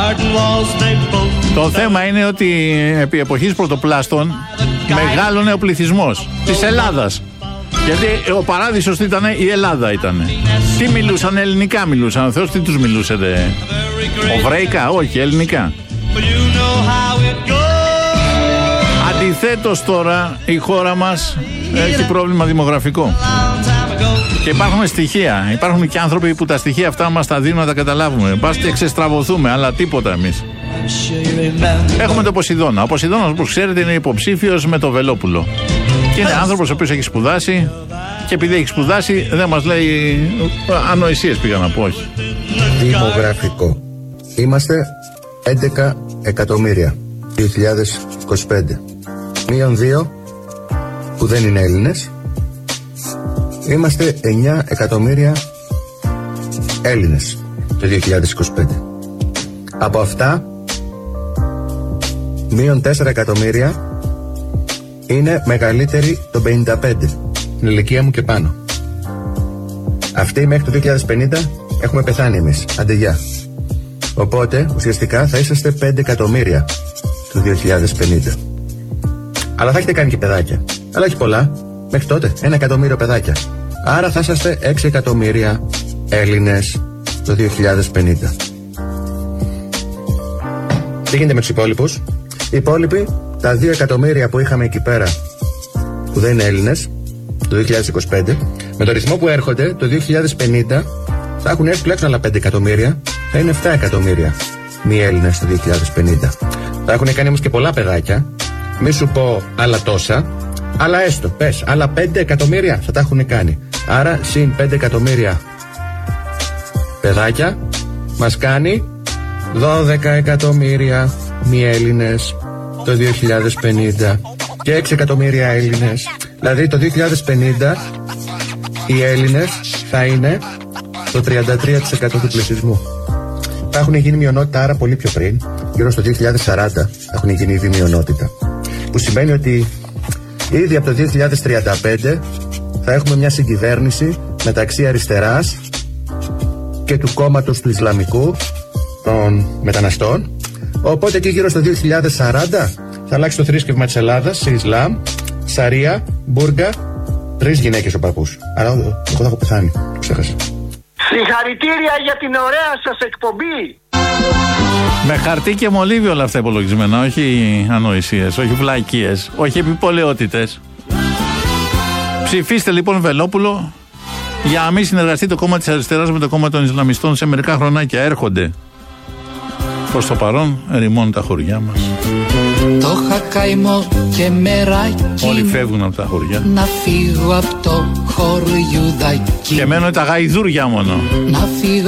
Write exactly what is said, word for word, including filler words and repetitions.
Το θέμα είναι ότι επί εποχής πρωτοπλάστων μεγάλωνε ο πληθυσμός της Ελλάδας. Γιατί ο παράδεισος ήταν η Ελλάδα ήταν. Τι μιλούσαν, ελληνικά μιλούσαν. Ο Θεός τι τους μιλούσε, δε? Οβραϊκά, όχι, ελληνικά. Αντιθέτως τώρα η χώρα μας έχει πρόβλημα δημογραφικό. Και υπάρχουν στοιχεία. Υπάρχουν και άνθρωποι που τα στοιχεία αυτά μας τα δίνουν να τα καταλάβουμε. Μπας και ξεστραβωθούμε, αλλά τίποτα εμείς. Έχουμε τον Ποσειδώνα. Ο Ποσειδώνας, όπως ξέρετε, είναι υποψήφιος με το Βελόπουλο. Και είναι άνθρωπος ο οποίος έχει σπουδάσει. Και επειδή έχει σπουδάσει, δεν μας λέει ανοησίες, πήγα να πω, όχι. Δημογραφικό. Είμαστε έντεκα εκατομμύρια δύο χιλιάδες είκοσι πέντε. Μείον δύο που δεν είναι Έλληνες. Είμαστε εννιά εκατομμύρια Έλληνες το δύο χιλιάδες είκοσι πέντε. Από αυτά, μείον τέσσερα εκατομμύρια είναι μεγαλύτεροι των πενήντα πέντε, την ηλικία μου και πάνω. Αυτοί μέχρι το δύο χιλιάδες πενήντα έχουμε πεθάνει εμείς, άντε γεια. Οπότε ουσιαστικά θα είσαστε πέντε εκατομμύρια το δύο χιλιάδες πενήντα. Αλλά θα έχετε κάνει και παιδάκια. Αλλά όχι πολλά, μέχρι τότε ένα εκατομμύριο παιδάκια. Άρα θα είσαστε έξι εκατομμύρια Έλληνες το δύο χιλιάδες πενήντα. Τι γίνεται με τους υπόλοιπους? Οι υπόλοιποι, τα δύο εκατομμύρια που είχαμε εκεί πέρα που δεν είναι Έλληνες το δύο χιλιάδες είκοσι πέντε, με το ρυθμό που έρχονται το δύο χιλιάδες πενήντα θα έχουν έρθει τουλάχιστον άλλα πέντε εκατομμύρια, θα είναι επτά εκατομμύρια μη Έλληνες το δύο χιλιάδες πενήντα. Θα έχουν κάνει όμως και πολλά παιδάκια, μη σου πω άλλα τόσα, αλλά έστω, πες, άλλα πέντε εκατομμύρια θα τα έχουν κάνει. Άρα συν πέντε εκατομμύρια παιδάκια μας κάνει δώδεκα εκατομμύρια μη Έλληνες το δύο χιλιάδες πενήντα και έξι εκατομμύρια Έλληνες. Δηλαδή το δύο χιλιάδες πενήντα οι Έλληνες θα είναι το τριάντα τρία τοις εκατό του πληθυσμού. Θα έχουν γίνει μειονότητα άρα πολύ πιο πριν, γύρω στο δύο χιλιάδες σαράντα θα έχουν γίνει ήδη μειονότητα. Που σημαίνει ότι ήδη από το δύο χιλιάδες τριάντα πέντε θα έχουμε μια συγκυβέρνηση μεταξύ αριστεράς και του κόμματος του Ισλαμικού των μεταναστών. Οπότε εκεί γύρω στο δύο χιλιάδες σαράντα θα αλλάξει το θρήσκευμα της Ελλάδας σε Ισλάμ, Σαρία, Μπούργκα, τρεις γυναίκες ο παππούς. Άρα εγώ θα έχω πεθάνει, το ξέχασα. Συγχαρητήρια για την ωραία σας εκπομπή. Με χαρτί και μολύβι όλα αυτά υπολογισμένα, όχι ανοησίες, όχι βλακίες, όχι επιπολαιότητες. Ψηφίστε λοιπόν Βελόπουλο για να μην συνεργαστεί το κόμμα της αριστεράς με το κόμμα των Ισλαμιστών σε μερικά χρονάκια. Έρχονται. Προς το παρόν ερημώνουν τα χωριά μας. Το χακαϊμό και μεράκι. Όλοι φεύγουν από τα χωριά. Να φύγω από το χωριουδάκι. Και μένουν τα γαϊδούρια μόνο. Να φύγω